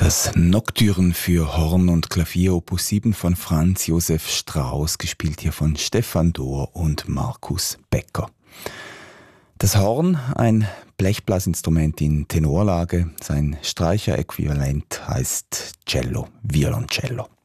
Das Nocturne für Horn und Klavier Opus 7 von Franz Josef Strauss, gespielt hier von Stefan Dohr und Markus Becker. Das Horn, ein Blechblasinstrument in Tenorlage, sein Streicheräquivalent heißt Cello, Violoncello.